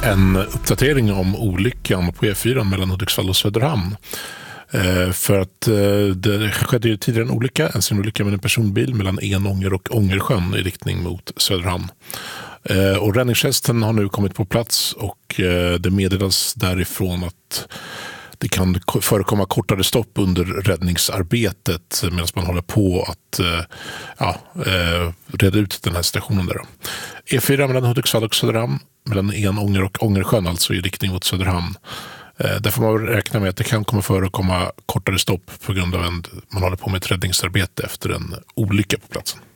en uppdatering om olyckan på E4 mellan Hudiksvall och Söderhamn. För att det skedde ju tidigare en olycka med en personbil mellan Enånger och Ångersjön i riktning mot Söderhamn. Och räddningstjänsten har nu kommit på plats och det meddelas därifrån att det kan förekomma kortare stopp under räddningsarbetet medan man håller på att reda ut den här stationen där. E4 mellan Hudiksvall och Söderhamn, mellan Enånger och Ångersjön, alltså i riktning mot Söderhamn. Där får man räkna med att det kan förekomma kortare stopp på grund av att man håller på med ett räddningsarbete efter en olycka på platsen.